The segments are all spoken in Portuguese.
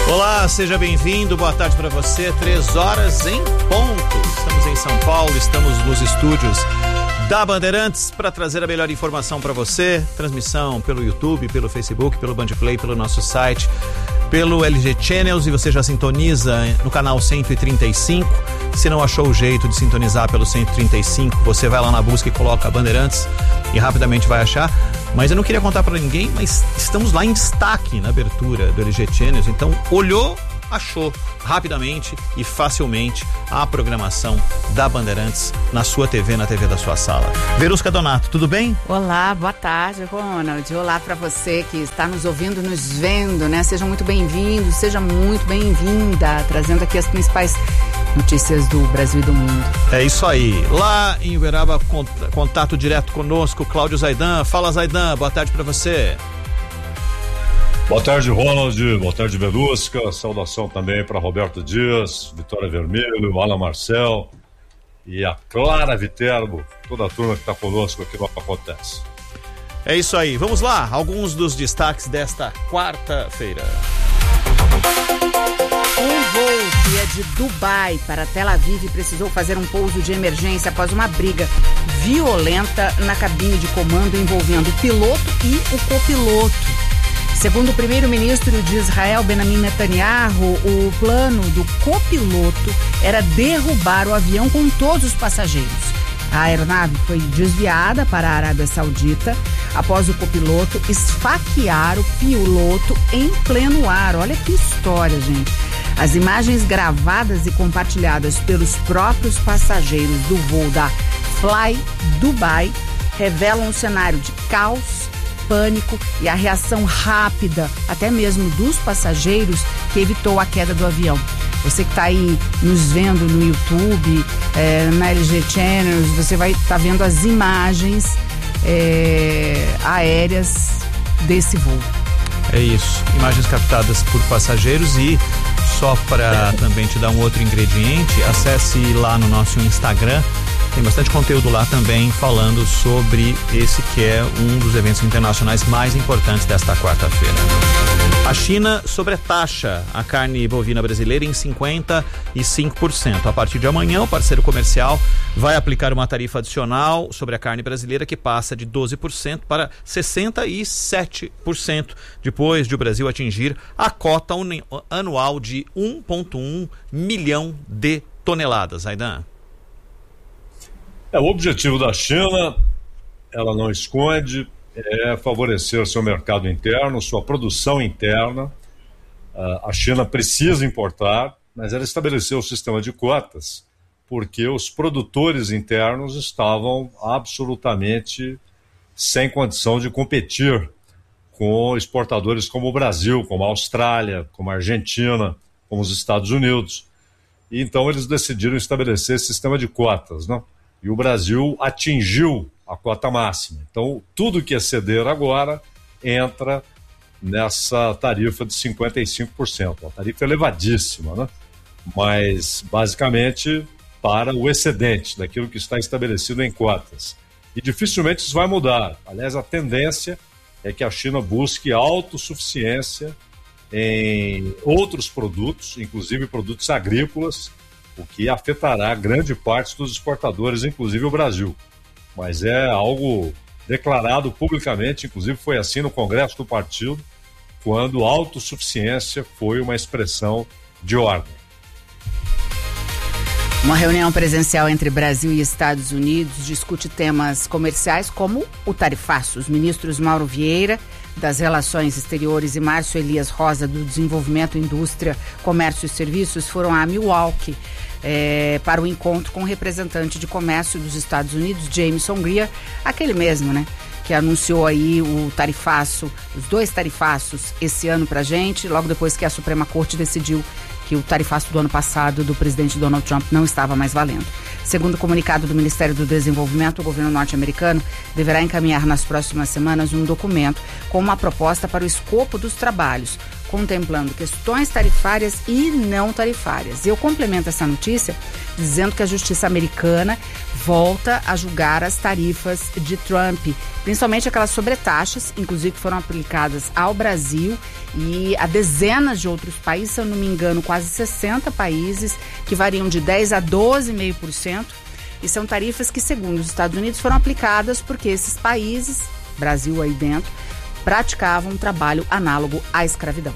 Olá, seja bem-vindo, boa tarde para você, 3h em ponto. Estamos em São Paulo, estamos nos estúdios da Bandeirantes para trazer a melhor informação para você. Transmissão pelo YouTube, pelo Facebook, pelo Bandplay, pelo nosso site, pelo LG Channels, e você já sintoniza no canal 135. Se não achou o jeito de sintonizar pelo 135, você vai lá na busca e coloca Bandeirantes e rapidamente vai achar. Mas eu não queria contar para ninguém, mas estamos lá em destaque na abertura do LG Channels, então olhou, achou rapidamente e facilmente a programação da Bandeirantes na sua TV, na TV da sua sala. Verusca Donato, tudo bem? Olá, boa tarde, Ronald. Olá para você que está nos ouvindo, nos vendo, né? Sejam muito bem-vindos, seja muito bem-vinda, trazendo aqui as principais notícias do Brasil e do mundo. É isso aí. Lá em Uberaba, contato direto conosco, Cláudio Zaidan. Fala, Zaidan, boa tarde para você. Boa tarde, Ronald. Boa tarde, Verusca. Saudação também para Roberto Dias, Vitória Vermelho, Alan Marcel e a Clara Viterbo, toda a turma que está conosco aqui no Acontece. É isso aí. Vamos lá. Alguns dos destaques desta quarta-feira. Um voo que é de Dubai para Tel Aviv precisou fazer um pouso de emergência após uma briga violenta na cabine de comando envolvendo o piloto e o copiloto. Segundo o primeiro-ministro de Israel, Benjamin Netanyahu, o plano do copiloto era derrubar o avião com todos os passageiros. A aeronave foi desviada para a Arábia Saudita após o copiloto esfaquear o piloto em pleno ar. Olha que história, gente. As imagens gravadas e compartilhadas pelos próprios passageiros do voo da Fly Dubai revelam um cenário de caos, pânico e a reação rápida, até mesmo dos passageiros, que evitou a queda do avião. Você que está aí nos vendo no YouTube, na LG Channels, você vai estar vendo as imagens aéreas desse voo. É isso, imagens captadas por passageiros. E só para também te dar um outro ingrediente, acesse lá no nosso Instagram. Tem bastante conteúdo lá também falando sobre esse que é um dos eventos internacionais mais importantes desta quarta-feira. A China sobretaxa a carne bovina brasileira em 55%. A partir de amanhã, o parceiro comercial vai aplicar uma tarifa adicional sobre a carne brasileira que passa de 12% para 67%, depois de o Brasil atingir a cota anual de 1,1 milhão de toneladas. Aidan? O objetivo da China, ela não esconde, é favorecer seu mercado interno, sua produção interna. A China precisa importar, mas ela estabeleceu o sistema de cotas porque os produtores internos estavam absolutamente sem condição de competir com exportadores como o Brasil, como a Austrália, como a Argentina, como os Estados Unidos. E então eles decidiram estabelecer esse sistema de cotas, né? E o Brasil atingiu a cota máxima. Então, tudo que exceder agora entra nessa tarifa de 55%. Uma tarifa elevadíssima, né? Mas, basicamente, para o excedente daquilo que está estabelecido em cotas. E dificilmente isso vai mudar. Aliás, a tendência é que a China busque autossuficiência em outros produtos, inclusive produtos agrícolas, o que afetará grande parte dos exportadores, inclusive o Brasil. Mas é algo declarado publicamente, inclusive foi assim no Congresso do Partido, quando autossuficiência foi uma expressão de ordem. Uma reunião presencial entre Brasil e Estados Unidos discute temas comerciais como o tarifaço. Os ministros Mauro Vieira, das Relações Exteriores, e Márcio Elias Rosa, do Desenvolvimento, Indústria, Comércio e Serviços, foram a Milwaukee para o encontro com o representante de comércio dos Estados Unidos, Jameson Greer, aquele mesmo, né? Que anunciou aí o tarifaço, os 2 tarifaços esse ano pra gente, logo depois que a Suprema Corte decidiu que o tarifaço do ano passado do presidente Donald Trump não estava mais valendo. Segundo o comunicado do Ministério do Desenvolvimento, o governo norte-americano deverá encaminhar nas próximas semanas um documento com uma proposta para o escopo dos trabalhos, contemplando questões tarifárias e não tarifárias. E eu complemento essa notícia dizendo que a Justiça americana volta a julgar as tarifas de Trump, principalmente aquelas sobretaxas, inclusive que foram aplicadas ao Brasil e a dezenas de outros países, se eu não me engano, quase 60 países, que variam de 10% a 12,5%. E são tarifas que, segundo os Estados Unidos, foram aplicadas porque esses países, Brasil aí dentro, praticavam um trabalho análogo à escravidão.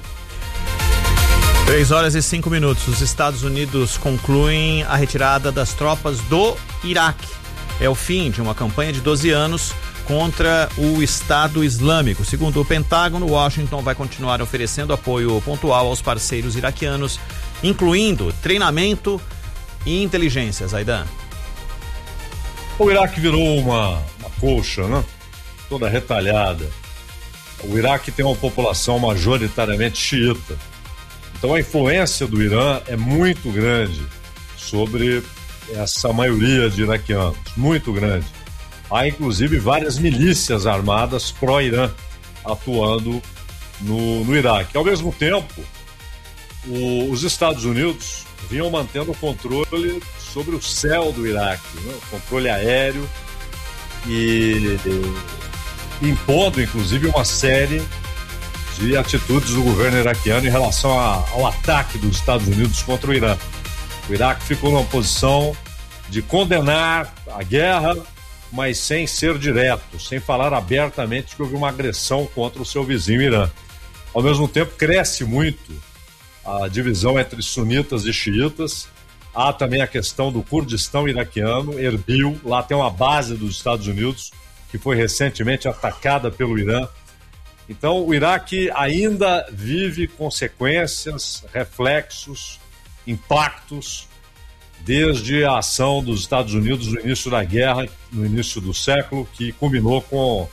3h05. Os Estados Unidos concluem a retirada das tropas do Iraque. É o fim de uma campanha de 12 anos contra o Estado Islâmico. Segundo o Pentágono, Washington vai continuar oferecendo apoio pontual aos parceiros iraquianos, incluindo treinamento e inteligência. Zaidan. O Iraque virou uma colcha, né? Toda retalhada. O Iraque tem uma população majoritariamente xiita. Então a influência do Irã é muito grande sobre essa maioria de iraquianos, muito grande. Há inclusive várias milícias armadas pró-Irã atuando no Iraque. Ao mesmo tempo, os Estados Unidos vinham mantendo o controle sobre o céu do Iraque, né? O controle aéreo e impondo inclusive uma série de atitudes do governo iraquiano em relação ao ataque dos Estados Unidos contra o Irã. O Iraque ficou numa posição de condenar a guerra, mas sem ser direto, sem falar abertamente que houve uma agressão contra o seu vizinho Irã. Ao mesmo tempo, cresce muito a divisão entre sunitas e xiitas. Há também a questão do Kurdistão iraquiano, Erbil, lá tem uma base dos Estados Unidos que foi recentemente atacada pelo Irã. Então, o Iraque ainda vive consequências, reflexos, impactos, desde a ação dos Estados Unidos no início da guerra, no início do século, que culminou com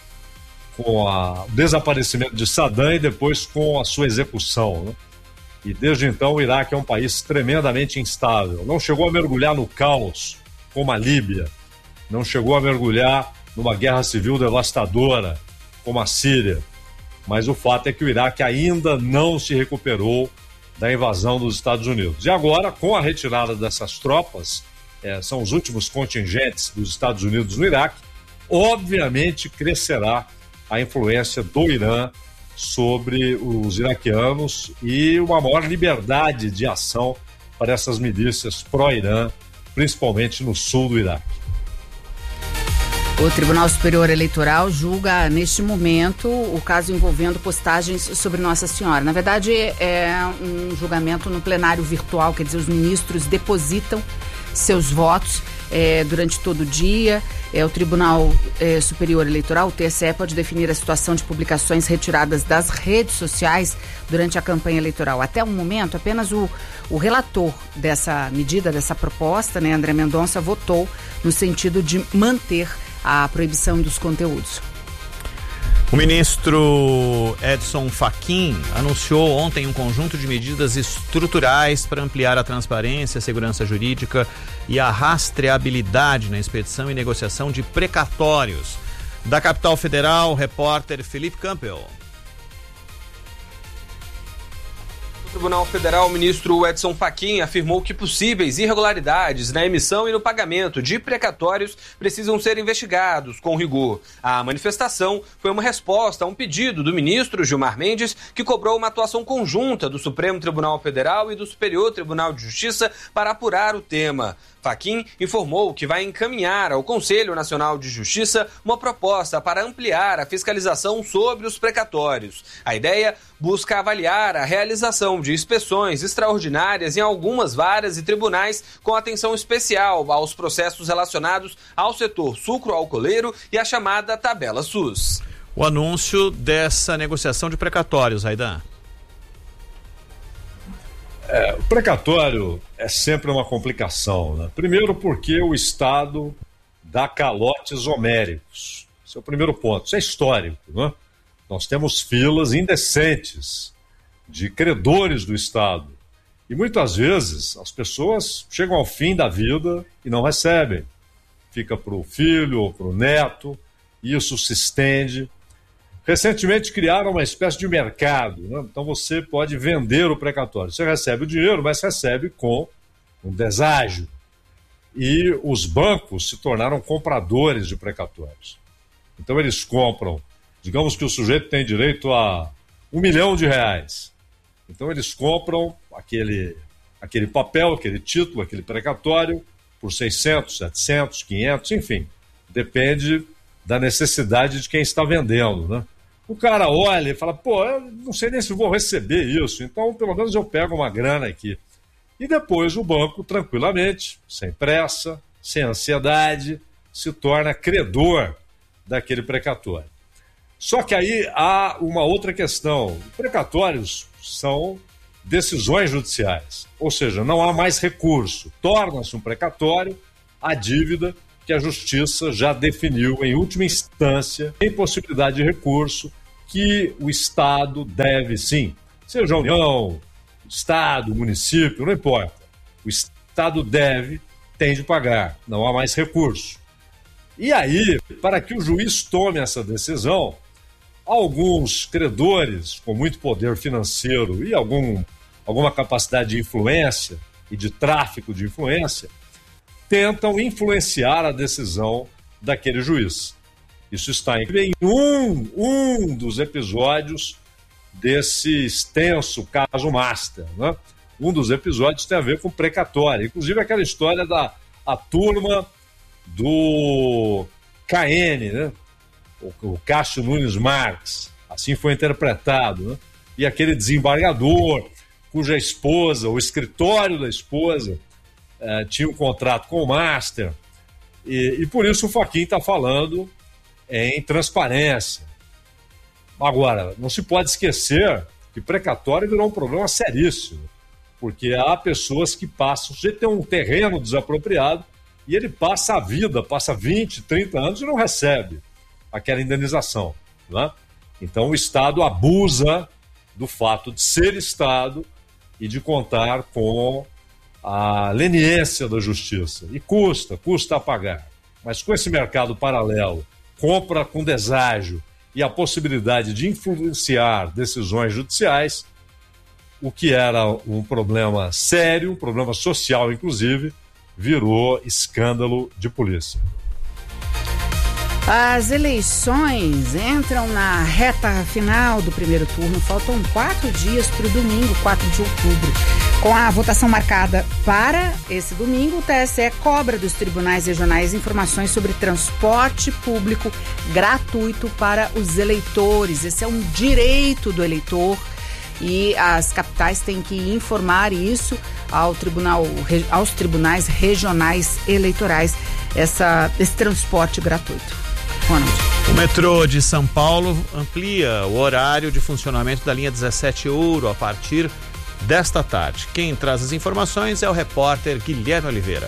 o desaparecimento de Saddam e depois com a sua execução, né? E desde então o Iraque é um país tremendamente instável. Não chegou a mergulhar no caos, como a Líbia. Não chegou a mergulhar numa guerra civil devastadora, como a Síria. Mas o fato é que o Iraque ainda não se recuperou da invasão dos Estados Unidos. E agora, com a retirada dessas tropas, são os últimos contingentes dos Estados Unidos no Iraque, obviamente crescerá a influência do Irã sobre os iraquianos e uma maior liberdade de ação para essas milícias pró-Irã, principalmente no sul do Iraque. O Tribunal Superior Eleitoral julga, neste momento, o caso envolvendo postagens sobre Nossa Senhora. Na verdade, é um julgamento no plenário virtual, quer dizer, os ministros depositam seus votos durante todo o dia. O Tribunal Superior Eleitoral, o TSE, pode definir a situação de publicações retiradas das redes sociais durante a campanha eleitoral. Até o momento, apenas o relator dessa medida, dessa proposta, né, André Mendonça, votou no sentido de manter a proibição dos conteúdos. O ministro Edson Fachin anunciou ontem um conjunto de medidas estruturais para ampliar a transparência, a segurança jurídica e a rastreabilidade na expedição e negociação de precatórios. Da capital federal, o repórter Felipe Campbell. No Tribunal Federal, o ministro Edson Fachin afirmou que possíveis irregularidades na emissão e no pagamento de precatórios precisam ser investigados com rigor. A manifestação foi uma resposta a um pedido do ministro Gilmar Mendes, que cobrou uma atuação conjunta do Supremo Tribunal Federal e do Superior Tribunal de Justiça para apurar o tema. Fachin informou que vai encaminhar ao Conselho Nacional de Justiça uma proposta para ampliar a fiscalização sobre os precatórios. A ideia busca avaliar a realização de inspeções extraordinárias em algumas varas e tribunais, com atenção especial aos processos relacionados ao setor sucro-alcooleiro e à chamada tabela SUS. O anúncio dessa negociação de precatórios, Zaidan. O precatório é sempre uma complicação, né? Primeiro porque o Estado dá calotes homéricos. Esse é o primeiro ponto. Isso é histórico, né? Nós temos filas indecentes de credores do Estado. E muitas vezes as pessoas chegam ao fim da vida e não recebem. Fica para o filho ou para o neto, isso se estende. Recentemente criaram uma espécie de mercado, né? Então você pode vender o precatório. Você recebe o dinheiro, mas recebe com um deságio. e os bancos se tornaram compradores de precatórios. Então eles compram, digamos que o sujeito tem direito a R$1 milhão. Então eles compram aquele papel, aquele título, aquele precatório por 600, 700, 500, enfim. Depende da necessidade de quem está vendendo, né? O cara olha e fala, pô, eu não sei nem se vou receber isso, então pelo menos eu pego uma grana aqui. E depois o banco, tranquilamente, sem pressa, sem ansiedade, se torna credor daquele precatório. Só que aí há uma outra questão. Precatórios são decisões judiciais, ou seja, não há mais recurso. Torna-se um precatório a dívida que a Justiça já definiu em última instância, em possibilidade de recurso, que o Estado deve sim, seja a União, Estado, município, não importa. O Estado tem de pagar, não há mais recurso. E aí, para que o juiz tome essa decisão, alguns credores com muito poder financeiro e alguma capacidade de influência e de tráfico de influência tentam influenciar a decisão daquele juiz. Isso está em um dos episódios desse extenso caso Master, né? Um dos episódios tem a ver com precatório, inclusive aquela história da turma do KN, né? O Cássio Nunes Marques, assim foi interpretado, né? E aquele desembargador cuja esposa, o escritório da esposa, tinha um contrato com o Master, e por isso o Fachin está falando em transparência. Agora, não se pode esquecer que precatório virou um problema seríssimo, porque há pessoas que passam, o sujeito tem um terreno desapropriado e ele passa a vida, passa 20, 30 anos e não recebe aquela indenização, né? Então o Estado abusa do fato de ser Estado e de contar com a leniência da Justiça. E custa a pagar. Mas com esse mercado paralelo, compra com deságio e a possibilidade de influenciar decisões judiciais, o que era um problema sério, um problema social inclusive, virou escândalo de polícia. As eleições entram na reta final do primeiro turno. Faltam 4 dias para o domingo, 4 de outubro. Com a votação marcada para esse domingo, o TSE cobra dos tribunais regionais informações sobre transporte público gratuito para os eleitores. Esse é um direito do eleitor e as capitais têm que informar isso aos tribunais regionais eleitorais, esse transporte gratuito. O metrô de São Paulo amplia o horário de funcionamento da linha 17 Ouro a partir desta tarde. Quem traz as informações é o repórter Guilherme Oliveira.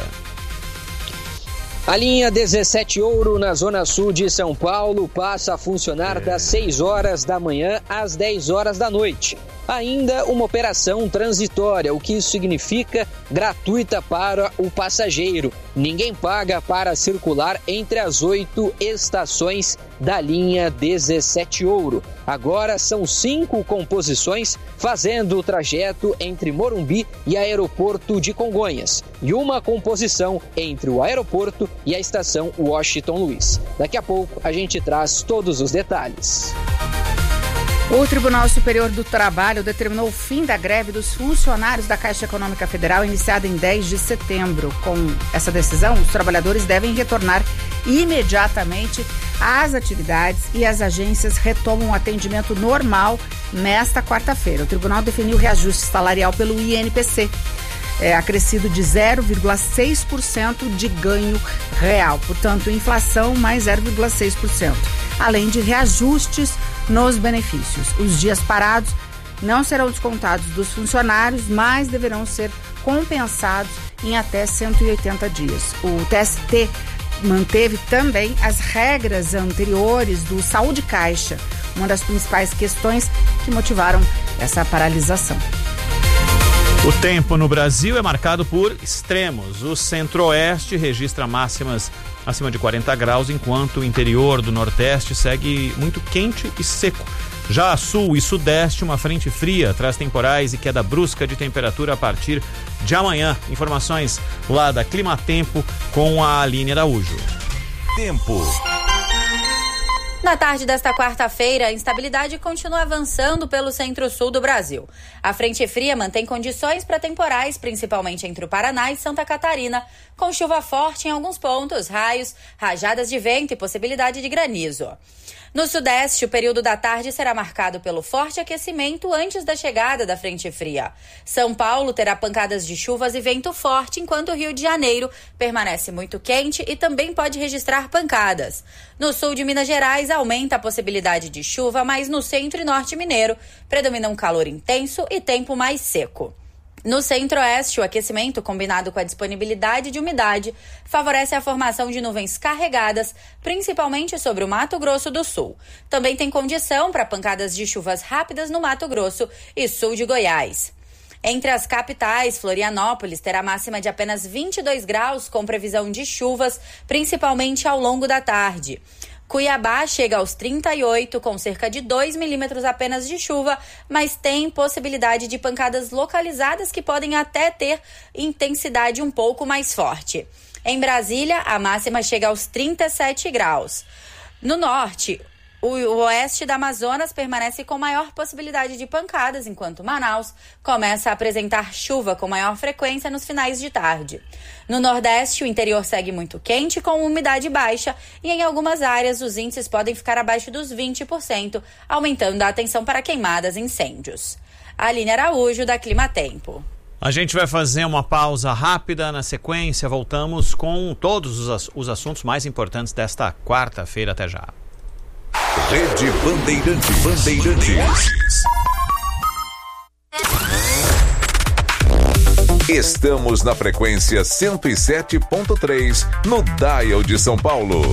A linha 17 Ouro na Zona Sul de São Paulo passa a funcionar das 6 horas da manhã às 10 horas da noite. Ainda uma operação transitória, o que isso significa gratuita para o passageiro. Ninguém paga para circular entre as 8 estações da linha 17 Ouro. Agora são 5 composições fazendo o trajeto entre Morumbi e Aeroporto de Congonhas. E uma composição entre o aeroporto e a estação Washington Luiz. Daqui a pouco a gente traz todos os detalhes. O Tribunal Superior do Trabalho determinou o fim da greve dos funcionários da Caixa Econômica Federal, iniciada em 10 de setembro. Com essa decisão, os trabalhadores devem retornar imediatamente às atividades e as agências retomam o atendimento normal nesta quarta-feira. O tribunal definiu o reajuste salarial pelo INPC, acrescido de 0,6% de ganho real. Portanto, inflação mais 0,6%. Além de reajustes nos benefícios. Os dias parados não serão descontados dos funcionários, mas deverão ser compensados em até 180 dias. O TST manteve também as regras anteriores do Saúde Caixa, uma das principais questões que motivaram essa paralisação. O tempo no Brasil é marcado por extremos. O centro-oeste registra máximas acima de 40 graus, enquanto o interior do nordeste segue muito quente e seco. Já a sul e sudeste, uma frente fria traz temporais e queda brusca de temperatura a partir de amanhã. Informações lá da Climatempo com a Aline Araújo. Tempo. Na tarde desta quarta-feira, a instabilidade continua avançando pelo centro-sul do Brasil. A frente fria mantém condições para temporais, principalmente entre o Paraná e Santa Catarina, com chuva forte em alguns pontos, raios, rajadas de vento e possibilidade de granizo. No sudeste, o período da tarde será marcado pelo forte aquecimento antes da chegada da frente fria. São Paulo terá pancadas de chuvas e vento forte, enquanto o Rio de Janeiro permanece muito quente e também pode registrar pancadas. No sul de Minas Gerais, aumenta a possibilidade de chuva, mas no centro e norte mineiro predomina um calor intenso e tempo mais seco. No centro-oeste, o aquecimento, combinado com a disponibilidade de umidade, favorece a formação de nuvens carregadas, principalmente sobre o Mato Grosso do Sul. Também tem condição para pancadas de chuvas rápidas no Mato Grosso e sul de Goiás. Entre as capitais, Florianópolis terá máxima de apenas 22 graus, com previsão de chuvas, principalmente ao longo da tarde. Cuiabá chega aos 38, com cerca de 2 milímetros apenas de chuva, mas tem possibilidade de pancadas localizadas que podem até ter intensidade um pouco mais forte. Em Brasília, a máxima chega aos 37 graus. No norte, o oeste da Amazonas permanece com maior possibilidade de pancadas, enquanto Manaus começa a apresentar chuva com maior frequência nos finais de tarde. No nordeste, o interior segue muito quente, com umidade baixa, e em algumas áreas os índices podem ficar abaixo dos 20%, aumentando a atenção para queimadas e incêndios. Aline Araújo, da Climatempo. A gente vai fazer uma pausa rápida. Na sequência, voltamos com todos os assuntos mais importantes desta quarta-feira. Até já. Rede Bandeirantes. Estamos na frequência 107.3 no Dial de São Paulo.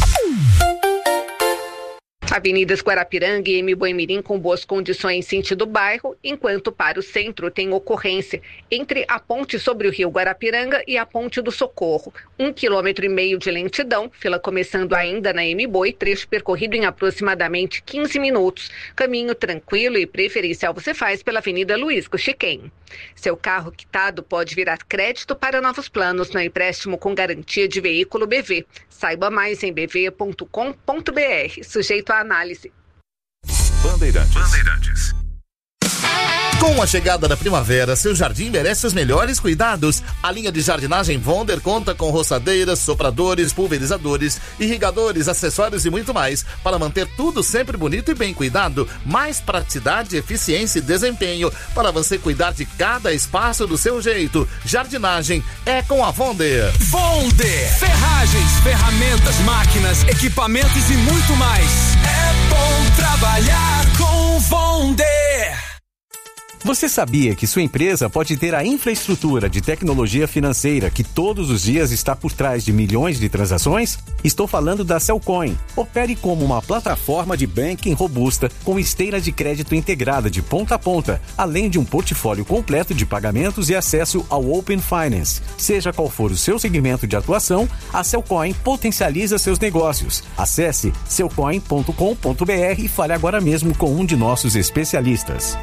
Avenidas Guarapiranga e Mboimirim com boas condições sentido bairro, enquanto para o centro tem ocorrência entre a ponte sobre o rio Guarapiranga e a ponte do Socorro. 1,5 km de lentidão, fila começando ainda na Mboi, trecho percorrido em aproximadamente 15 minutos. Caminho tranquilo e preferencial você faz pela Avenida Luiz Cuxiquem. Seu carro quitado pode virar crédito para novos planos no empréstimo com garantia de veículo BV. Saiba mais em bv.com.br, sujeito à análise. Bandeirantes. Com a chegada da primavera, seu jardim merece os melhores cuidados. A linha de jardinagem Vonder conta com roçadeiras, sopradores, pulverizadores, irrigadores, acessórios e muito mais para manter tudo sempre bonito e bem cuidado. Mais praticidade, eficiência e desempenho para você cuidar de cada espaço do seu jeito. Jardinagem é com a Vonder. Vonder! Ferragens, ferramentas, máquinas, equipamentos e muito mais. É bom trabalhar com Vonder! Você sabia que sua empresa pode ter a infraestrutura de tecnologia financeira que todos os dias está por trás de milhões de transações? Estou falando da Cellcoin. Opere como uma plataforma de banking robusta com esteira de crédito integrada de ponta a ponta, além de um portfólio completo de pagamentos e acesso ao Open Finance. Seja qual for o seu segmento de atuação, a Cellcoin potencializa seus negócios. Acesse cellcoin.com.br e fale agora mesmo com um de nossos especialistas.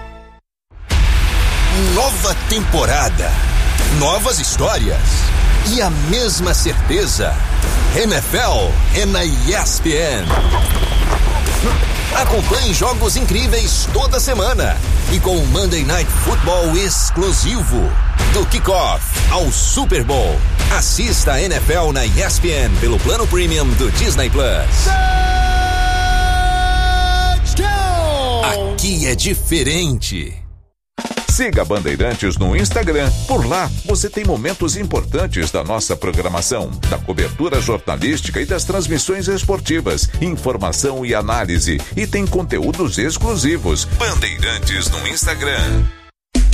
Nova temporada, novas histórias e a mesma certeza. NFL é na ESPN. Acompanhe jogos incríveis toda semana e com o Monday Night Football exclusivo. Do kickoff ao Super Bowl. Assista a NFL na ESPN pelo plano premium do Disney Plus. Aqui é diferente. Siga Bandeirantes no Instagram. Por lá, você tem momentos importantes da nossa programação, da cobertura jornalística e das transmissões esportivas, informação e análise. E tem conteúdos exclusivos. Bandeirantes no Instagram.